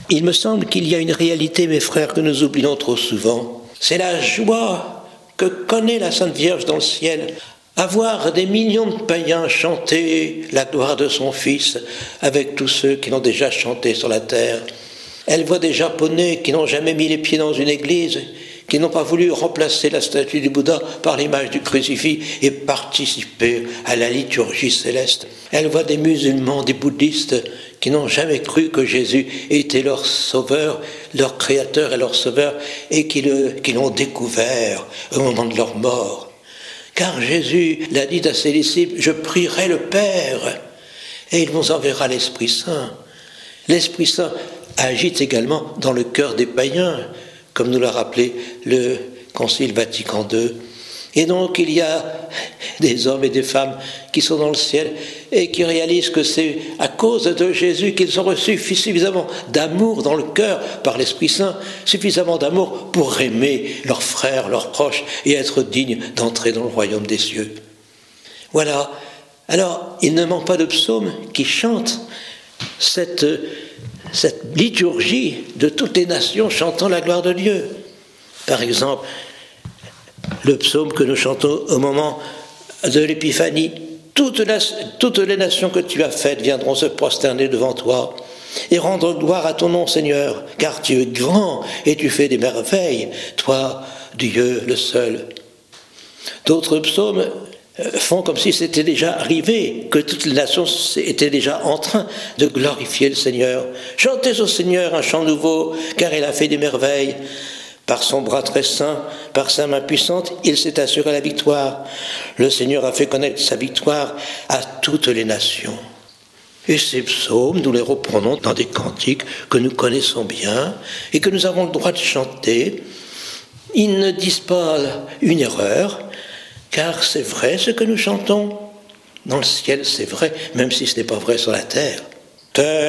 Il me semble qu'il y a une réalité, mes frères, que nous oublions trop souvent. C'est la joie que connaît la Sainte Vierge dans le ciel. À voir des millions de païens chanter la gloire de son Fils avec tous ceux qui l'ont déjà chanté sur la terre. Elle voit des Japonais qui n'ont jamais mis les pieds dans une église, qui n'ont pas voulu remplacer la statue du Bouddha par l'image du crucifix et participer à la liturgie céleste. Elle voit des musulmans, des bouddhistes qui n'ont jamais cru que Jésus était leur sauveur, leur créateur et leur sauveur, et qui l'ont découvert au moment de leur mort. Car Jésus l'a dit à ses disciples, « Je prierai le Père, et il vous enverra l'Esprit Saint. » L'Esprit Saint agit également dans le cœur des païens, comme nous l'a rappelé le Concile Vatican II. Et donc il y a des hommes et des femmes qui sont dans le ciel et qui réalisent que c'est à cause de Jésus qu'ils ont reçu suffisamment d'amour dans le cœur par l'Esprit Saint, suffisamment d'amour pour aimer leurs frères, leurs proches et être dignes d'entrer dans le royaume des cieux. Voilà. Alors, il ne manque pas de psaumes qui chantent cette liturgie de toutes les nations chantant la gloire de Dieu. Par exemple, le psaume que nous chantons au moment de l'Épiphanie. Toutes les nations que tu as faites viendront se prosterner devant toi et rendre gloire à ton nom, Seigneur, car tu es grand et tu fais des merveilles, toi, Dieu le seul. D'autres psaumes font comme si c'était déjà arrivé, que toutes les nations étaient déjà en train de glorifier le Seigneur. Chantez au Seigneur un chant nouveau, car il a fait des merveilles. Par son bras très saint, par sa main puissante, il s'est assuré la victoire. Le Seigneur a fait connaître sa victoire à toutes les nations. Et ces psaumes, nous les reprenons dans des cantiques que nous connaissons bien et que nous avons le droit de chanter. Ils ne disent pas une erreur, car c'est vrai ce que nous chantons. Dans le ciel, c'est vrai, même si ce n'est pas vrai sur la terre.